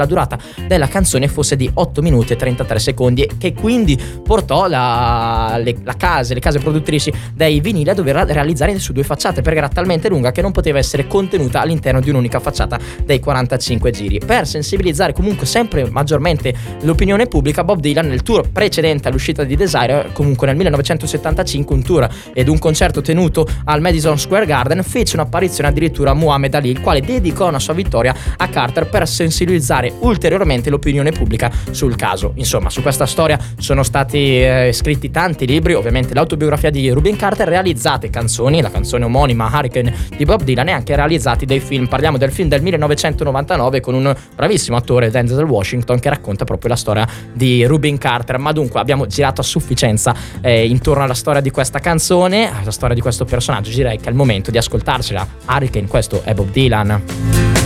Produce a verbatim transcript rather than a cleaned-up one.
la durata della canzone fosse di otto minuti e trentatré secondi, che quindi portò la, le, la case, le case produttrici dei vinili a dover realizzare su due facciate, perché era talmente lunga che non poteva essere contenuta all'interno di un'unica facciata dei quarantacinque giri. Per sensibilizzare comunque sempre maggiormente l'opinione pubblica, Bob Dylan nel tour precedente all'uscita di Desire, comunque nel millenovecentosettantacinque, un tour ed un concerto tenuto al Madison Square Garden, fece un'apparizione addirittura a Muhammad Ali, il quale dedicò una sua vittoria a Carter per sensibilizzare ulteriormente l'opinione pubblica sul caso. Insomma, su questa storia sono stati eh, scritti tanti libri, ovviamente l'autobiografia di Rubin Carter, realizzate canzoni, la canzone omonima Hurricane di Bob Dylan, e anche realizzati dei film. Parliamo del film del millenovecentonovantanove con un bravissimo attore, Denzel Washington, che racconta proprio la storia di Rubin Carter. Ma dunque abbiamo girato a sufficienza eh, intorno alla storia di questa canzone, alla storia di questo personaggio. Direi che è il momento di ascoltarcela. Hurricane, questo è Bob Dylan.